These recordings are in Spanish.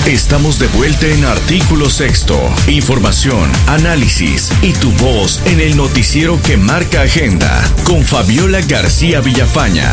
Estamos de vuelta en Artículo Sexto. Información, análisis y tu voz en el noticiero que marca agenda con Fabiola García Villafaña.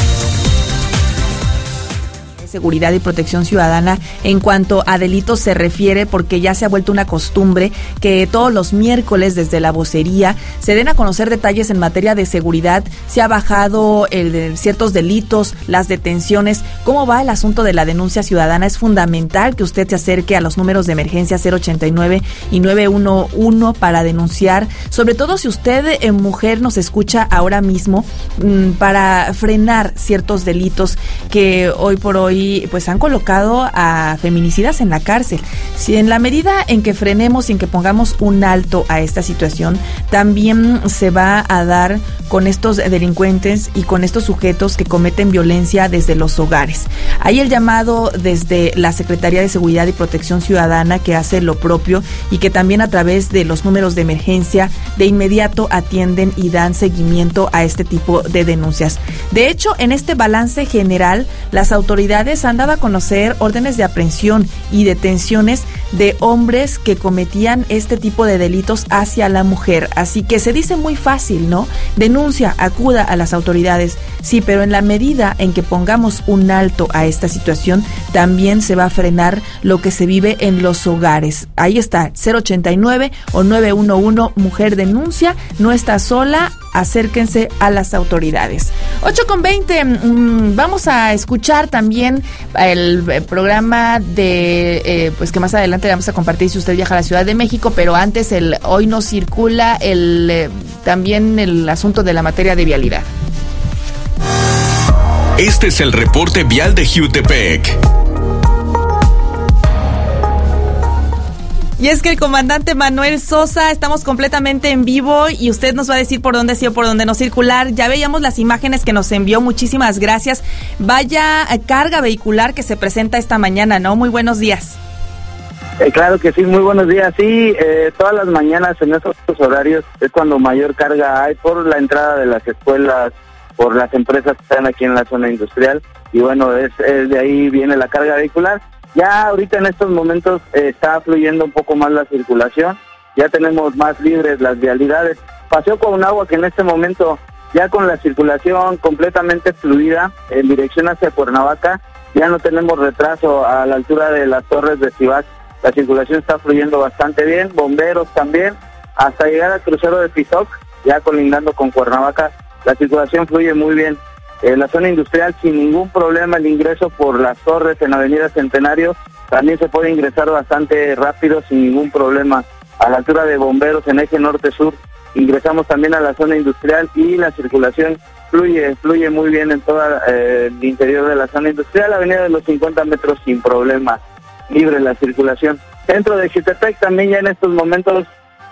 Seguridad y Protección Ciudadana en cuanto a delitos se refiere, porque ya se ha vuelto una costumbre que todos los miércoles desde la vocería se den a conocer detalles en materia de seguridad. Se ha bajado ciertos delitos, las detenciones. ¿Cómo va el asunto de la denuncia ciudadana? Es fundamental que usted se acerque a los números de emergencia 089 y 911 para denunciar, sobre todo si usted, mujer, nos escucha ahora mismo, para frenar ciertos delitos que hoy por hoy pues han colocado a feminicidas en la cárcel. Si en la medida en que frenemos y en que pongamos un alto a esta situación, también se va a dar con estos delincuentes y con estos sujetos que cometen violencia desde los hogares. Hay el llamado desde la Secretaría de Seguridad y Protección Ciudadana, que hace lo propio y que también a través de los números de emergencia de inmediato atienden y dan seguimiento a este tipo de denuncias. De hecho, en este balance general, las autoridades han dado a conocer órdenes de aprehensión y detenciones de hombres que cometían este tipo de delitos hacia la mujer. Así que se dice muy fácil, ¿no? Denuncia, acuda a las autoridades. Sí, pero en la medida en que pongamos un alto a esta situación, también se va a frenar lo que se vive en los hogares. Ahí está, 089 o 911, mujer denuncia, no está sola, acérquense a las autoridades. 8:20, vamos a escuchar también el programa de, pues que más adelante vamos a compartir si usted viaja a la Ciudad de México, pero antes el Hoy No Circula, también el asunto de la materia de vialidad. Este es el reporte vial de Jiutepec. Y es que el comandante Manuel Sosa, estamos completamente en vivo y usted nos va a decir por dónde sí o por dónde no circular. Ya veíamos las imágenes que nos envió, muchísimas gracias. Vaya carga vehicular que se presenta esta mañana, ¿no? Muy buenos días. Claro que sí, muy buenos días. Sí, todas las mañanas en estos horarios es cuando mayor carga hay por la entrada de las escuelas, por las empresas que están aquí en la zona industrial. Y bueno, es de ahí viene la carga vehicular. Ya ahorita en estos momentos está fluyendo un poco más la circulación, ya tenemos más libres las vialidades. Paseo Cuauhnáhuac que en este momento ya con la circulación completamente fluida en dirección hacia Cuernavaca, ya no tenemos retraso a la altura de las torres de Cibac, la circulación está fluyendo bastante bien, bomberos también, hasta llegar al crucero de Pizoc, ya colindando con Cuernavaca, la circulación fluye muy bien. La zona industrial sin ningún problema, el ingreso por las torres en Avenida Centenario también se puede ingresar bastante rápido sin ningún problema. A la altura de bomberos en eje norte-sur ingresamos también a la zona industrial y la circulación fluye muy bien en todo el interior de la zona industrial. La avenida de los 50 metros sin problema, libre la circulación. Dentro de Jiutepec también ya en estos momentos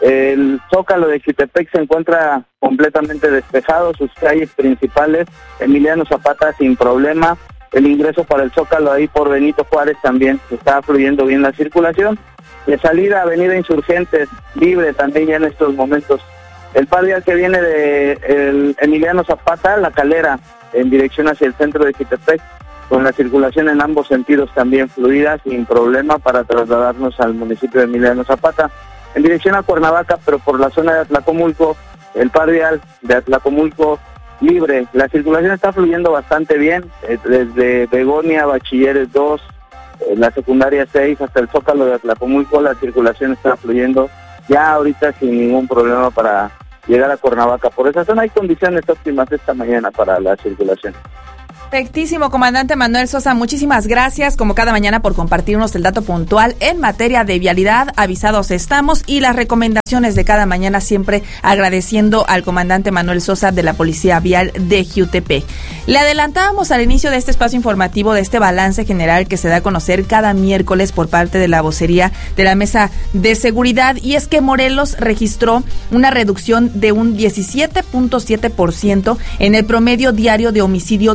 el Zócalo de Jiutepec se encuentra completamente despejado, sus calles principales, Emiliano Zapata sin problema, el ingreso para el Zócalo ahí por Benito Juárez también está fluyendo bien la circulación, de salida Avenida Insurgentes, libre también ya en estos momentos. El par vial que viene de el Emiliano Zapata, La Calera, en dirección hacia el centro de Jiutepec, con la circulación en ambos sentidos también fluida, sin problema para trasladarnos al municipio de Emiliano Zapata. En dirección a Cuernavaca, pero por la zona de Atlacomulco, el par vial de Atlacomulco libre. La circulación está fluyendo bastante bien, desde Begonia, Bachilleres 2, la secundaria 6 hasta el Zócalo de Atlacomulco, la circulación está fluyendo ya ahorita sin ningún problema para llegar a Cuernavaca. Por esa zona hay condiciones óptimas esta mañana para la circulación. Perfectísimo, comandante Manuel Sosa, muchísimas gracias como cada mañana por compartirnos el dato puntual en materia de vialidad. Avisados estamos y las recomendaciones de cada mañana, siempre agradeciendo al comandante Manuel Sosa de la Policía Vial de Jiutepec. Le adelantábamos al inicio de este espacio informativo de este balance general que se da a conocer cada miércoles por parte de la vocería de la Mesa de Seguridad, y es que Morelos registró una reducción de un 17.7% en el promedio diario de homicidio doloso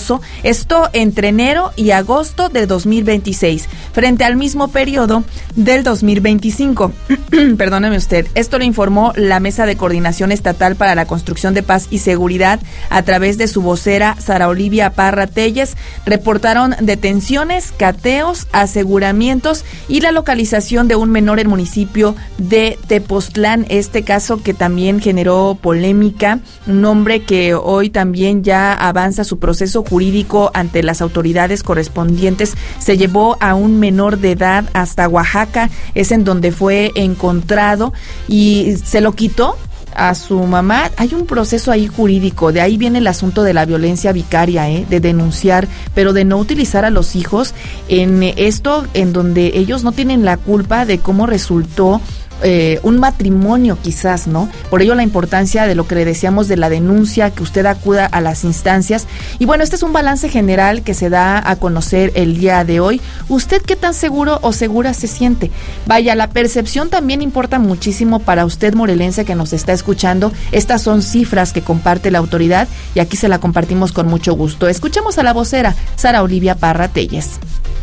peso, esto entre enero y agosto de 2026, frente al mismo periodo del 2025. Perdóneme usted. Esto lo informó la Mesa de Coordinación Estatal para la Construcción de Paz y Seguridad a través de su vocera Sara Olivia Parra Telles. Reportaron detenciones, cateos, aseguramientos y la localización de un menor en el municipio de Tepoztlán. Este caso que también generó polémica, un hombre que hoy también ya avanza su proceso jurídico ante las autoridades correspondientes. Se llevó a un menor de edad hasta Oaxaca, es en donde fue encontrado y se lo quitó a su mamá. Hay un proceso ahí jurídico, de ahí viene el asunto de la violencia vicaria, de denunciar, pero de no utilizar a los hijos en esto en donde ellos no tienen la culpa de cómo resultó un matrimonio quizás, ¿no? Por ello la importancia de lo que le decíamos de la denuncia, que usted acuda a las instancias. Y bueno, este es un balance general que se da a conocer el día de hoy. ¿Usted qué tan seguro o segura se siente? Vaya, la percepción también importa muchísimo para usted, morelense, que nos está escuchando. Estas son cifras que comparte la autoridad y aquí se la compartimos con mucho gusto. Escuchemos a la vocera Sara Olivia Parra Telles.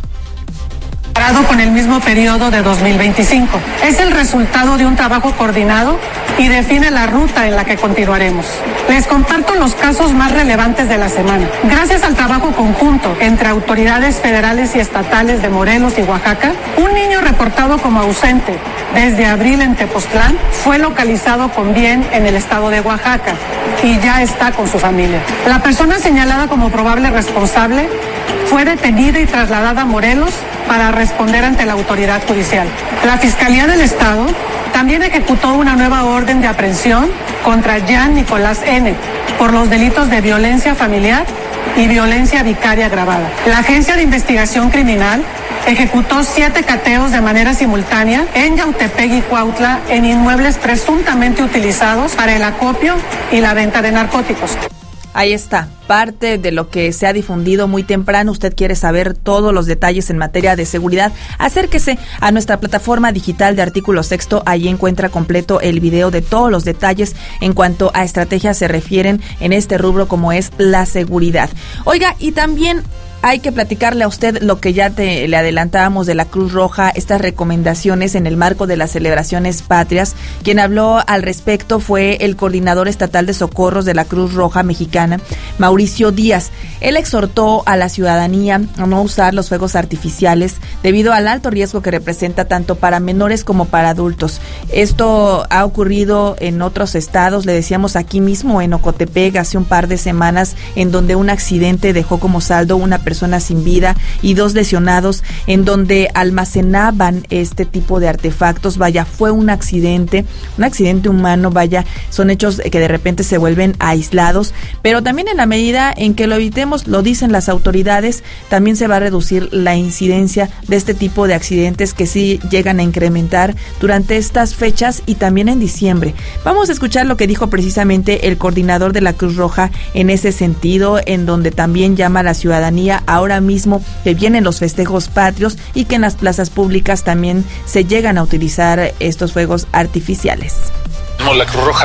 Con el mismo periodo de 2025. Es el resultado de un trabajo coordinado y define la ruta en la que continuaremos. Les comparto los casos más relevantes de la semana. Gracias al trabajo conjunto entre autoridades federales y estatales de Morelos y Oaxaca, un niño reportado como ausente desde abril en Tepoztlán fue localizado con bien en el estado de Oaxaca y ya está con su familia. La persona señalada como probable responsable fue detenida y trasladada a Morelos para responder ante la autoridad judicial. La Fiscalía del Estado también ejecutó una nueva orden de aprehensión contra Jean Nicolás N. por los delitos de violencia familiar y violencia vicaria agravada. La Agencia de Investigación Criminal ejecutó 7 cateos de manera simultánea en Yautepec y Cuautla en inmuebles presuntamente utilizados para el acopio y la venta de narcóticos. Ahí está, parte de lo que se ha difundido muy temprano. Usted quiere saber todos los detalles en materia de seguridad, acérquese a nuestra plataforma digital de Artículo Sexto. Ahí encuentra completo el video de todos los detalles en cuanto a estrategias se refieren en este rubro como es la seguridad. Oiga, y también hay que platicarle a usted lo que ya le adelantábamos de la Cruz Roja, estas recomendaciones en el marco de las celebraciones patrias. Quien habló al respecto fue el coordinador estatal de socorros de la Cruz Roja Mexicana, Mauricio Díaz. Él exhortó a la ciudadanía a no usar los fuegos artificiales debido al alto riesgo que representa tanto para menores como para adultos. Esto ha ocurrido en otros estados, le decíamos aquí mismo en Ocotepec hace un par de semanas, en donde un accidente dejó como saldo una persona sin vida y 2 lesionados, en donde almacenaban este tipo de artefactos. Vaya, fue un accidente humano, vaya, son hechos que de repente se vuelven aislados, pero también en la medida en que lo evitemos, lo dicen las autoridades, también se va a reducir la incidencia de este tipo de accidentes que sí llegan a incrementar durante estas fechas y también en diciembre. Vamos a escuchar lo que dijo precisamente el coordinador de la Cruz Roja en ese sentido, en donde también llama a la ciudadanía ahora mismo que vienen los festejos patrios y que en las plazas públicas también se llegan a utilizar estos fuegos artificiales. La Cruz Roja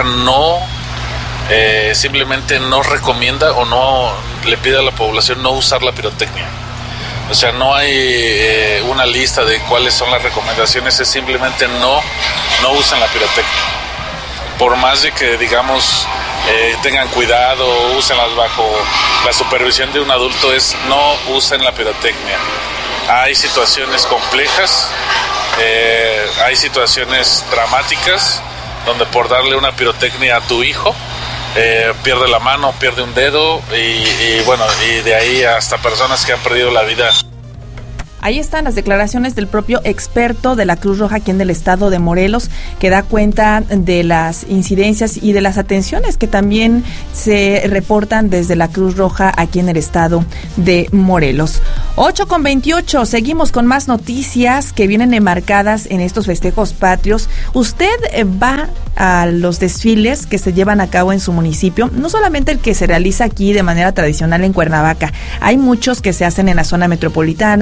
simplemente no recomienda o no le pide a la población no usar la pirotecnia. O sea, no hay una lista de cuáles son las recomendaciones, es simplemente no usen la pirotecnia. Por más de que, digamos, tengan cuidado, úsenlas bajo la supervisión de un adulto, no usen la pirotecnia. Hay situaciones complejas, hay situaciones dramáticas, donde por darle una pirotecnia a tu hijo, pierde la mano, pierde un dedo y de ahí hasta personas que han perdido la vida. Ahí están las declaraciones del propio experto de la Cruz Roja aquí en el estado de Morelos, que da cuenta de las incidencias y de las atenciones que también se reportan desde la Cruz Roja aquí en el estado de Morelos. 8:28, seguimos con más noticias que vienen enmarcadas en estos festejos patrios. Usted va a los desfiles que se llevan a cabo en su municipio, no solamente el que se realiza aquí de manera tradicional en Cuernavaca, hay muchos que se hacen en la zona metropolitana, municipios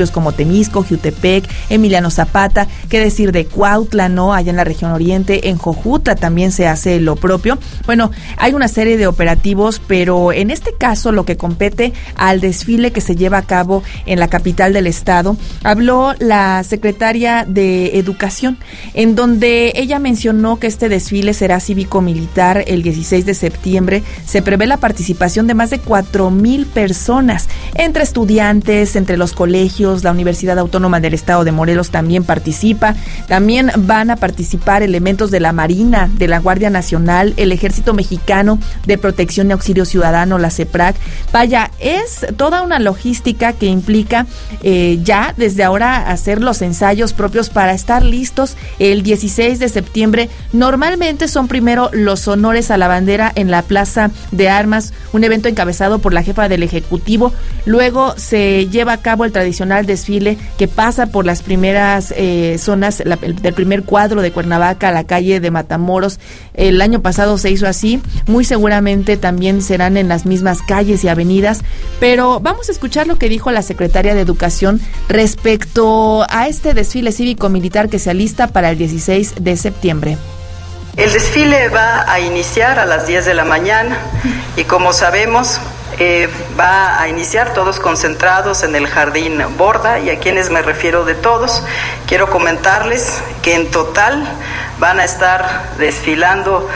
municipios como Temisco, Jiutepec, Emiliano Zapata, qué decir de Cuautla, ¿no? Allá en la región oriente, en Jojutla también se hace lo propio. Bueno, hay una serie de operativos, pero en este caso lo que compete al desfile que se lleva a cabo en la capital del estado, habló la secretaria de Educación, en donde ella mencionó que este desfile será cívico-militar el 16 de septiembre. Se prevé la participación de más de 4,000 personas, entre estudiantes, entre los colegios. La Universidad Autónoma del Estado de Morelos también participa. También van a participar elementos de la Marina, de la Guardia Nacional, el Ejército Mexicano de Protección y Auxilio Ciudadano, la CEPRAC. Vaya, es toda una logística que implica ya desde ahora hacer los ensayos propios para estar listos el 16 de septiembre. Normalmente son primero los honores a la bandera en la Plaza de Armas, un evento encabezado por la jefa del Ejecutivo. Luego se lleva a cabo el tradicional desfile que pasa por las primeras zonas del primer cuadro de Cuernavaca a la calle de Matamoros. El año pasado se hizo así, muy seguramente también serán en las mismas calles y avenidas, pero vamos a escuchar lo que dijo la secretaria de Educación respecto a este desfile cívico-militar que se alista para el 16 de septiembre. El desfile va a iniciar a las 10 de la mañana y como sabemos va a iniciar todos concentrados en el Jardín Borda, y a quienes me refiero de todos, quiero comentarles que en total van a estar desfilando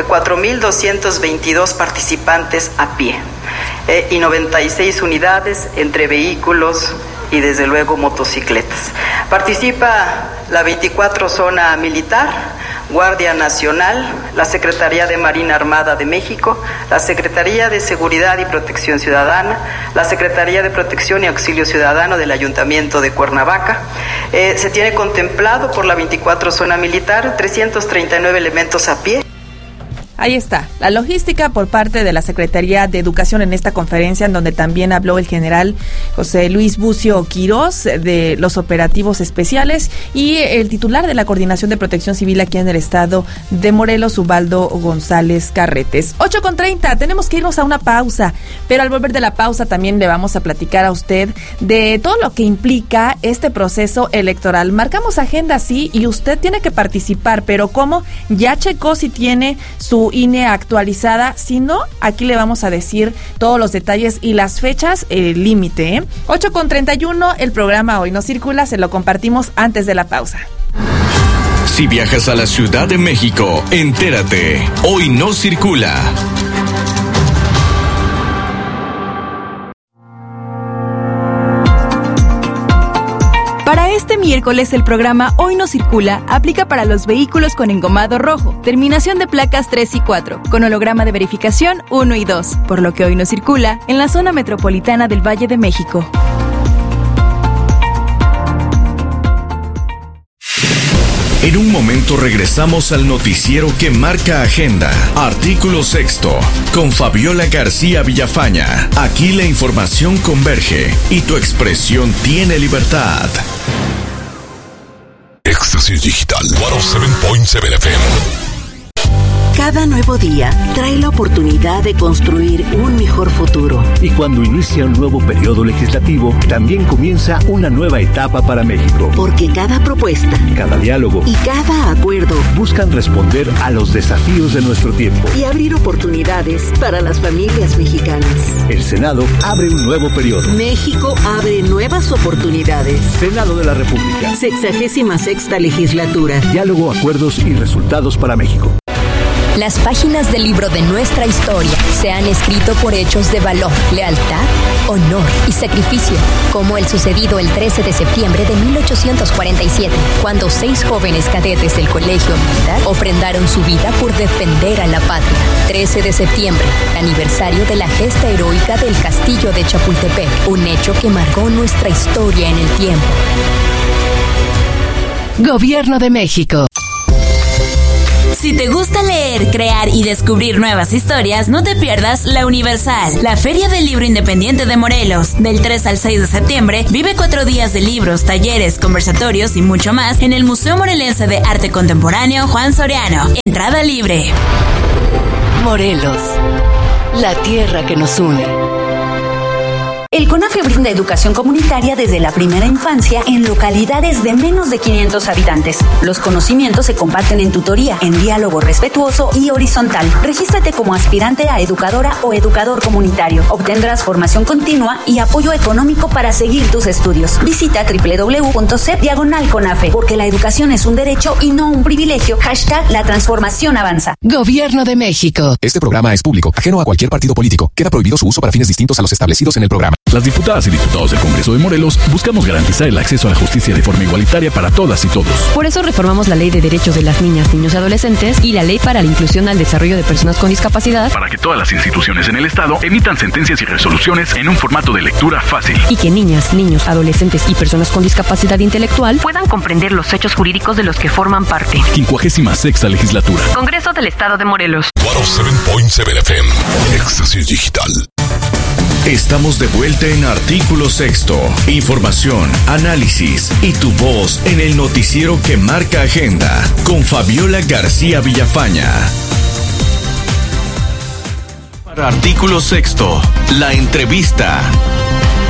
4,222 participantes a pie y 96 unidades entre vehículos y desde luego motocicletas. Participa la 24 Zona Militar, Guardia Nacional, la Secretaría de Marina Armada de México, la Secretaría de Seguridad y Protección Ciudadana, la Secretaría de Protección y Auxilio Ciudadano del Ayuntamiento de Cuernavaca. Se tiene contemplado por la 24 Zona Militar 339 elementos a pie. Ahí está, la logística por parte de la Secretaría de Educación en esta conferencia, en donde también habló el general José Luis Bucio Quirós de los operativos especiales y el titular de la Coordinación de Protección Civil aquí en el estado de Morelos, Ubaldo González Carretes. 8:30, tenemos que irnos a una pausa, pero al volver de la pausa también le vamos a platicar a usted de todo lo que implica este proceso electoral. Marcamos agenda, sí, y usted tiene que participar, pero ¿cómo? Ya checó si tiene su INE actualizada. Si no, aquí le vamos a decir todos los detalles y las fechas límite. 8:31, el programa Hoy No Circula, se lo compartimos antes de la pausa. Si viajas a la Ciudad de México, entérate. Hoy No Circula. Para este miércoles, el programa Hoy No Circula aplica para los vehículos con engomado rojo, terminación de placas 3 y 4, con holograma de verificación 1 y 2, por lo que hoy no circula en la zona metropolitana del Valle de México. En un momento regresamos al noticiero que marca agenda. Artículo 6, con Fabiola García Villafaña. Aquí la información converge y tu expresión tiene libertad. Éxtasis Digital 107.7 FM. Cada nuevo día trae la oportunidad de construir un mejor futuro. Y cuando inicia un nuevo periodo legislativo, también comienza una nueva etapa para México. Porque cada propuesta, cada diálogo y cada acuerdo buscan responder a los desafíos de nuestro tiempo y abrir oportunidades para las familias mexicanas. El Senado abre un nuevo periodo. México abre nuevas oportunidades. Senado de la República. 66ª legislatura. Diálogo, acuerdos y resultados para México. Las páginas del libro de nuestra historia se han escrito por hechos de valor, lealtad, honor y sacrificio, como el sucedido el 13 de septiembre de 1847, cuando 6 jóvenes cadetes del Colegio Militar ofrendaron su vida por defender a la patria. 13 de septiembre, aniversario de la gesta heroica del Castillo de Chapultepec, un hecho que marcó nuestra historia en el tiempo. Gobierno de México. Si te gusta leer, crear y descubrir nuevas historias, no te pierdas La Universal, la Feria del Libro Independiente de Morelos. Del 3 al 6 de septiembre, vive 4 días de libros, talleres, conversatorios y mucho más en el Museo Morelense de Arte Contemporáneo Juan Soriano. Entrada libre. Morelos, la tierra que nos une. El CONAFE brinda educación comunitaria desde la primera infancia en localidades de menos de 500 habitantes. Los conocimientos se comparten en tutoría, en diálogo respetuoso y horizontal. Regístrate como aspirante a educadora o educador comunitario. Obtendrás formación continua y apoyo económico para seguir tus estudios. Visita www.cep/CONAFE, porque la educación es un derecho y no un privilegio. #La transformación avanza. Gobierno de México. Este programa es público, ajeno a cualquier partido político. Queda prohibido su uso para fines distintos a los establecidos en el programa. Las diputadas y diputados del Congreso de Morelos buscamos garantizar el acceso a la justicia de forma igualitaria para todas y todos. Por eso reformamos la Ley de Derechos de las Niñas, Niños y Adolescentes y la Ley para la Inclusión al Desarrollo de Personas con Discapacidad, para que todas las instituciones en el Estado emitan sentencias y resoluciones en un formato de lectura fácil. Y que niñas, niños, adolescentes y personas con discapacidad intelectual puedan comprender los hechos jurídicos de los que forman parte. 56ª Legislatura. Congreso del Estado de Morelos. 107.7 FM. Éxtasis Digital. Estamos de vuelta en Artículo Sexto. Información, análisis y tu voz en el noticiero que marca agenda con Fabiola García Villafaña. Para Artículo Sexto, la entrevista.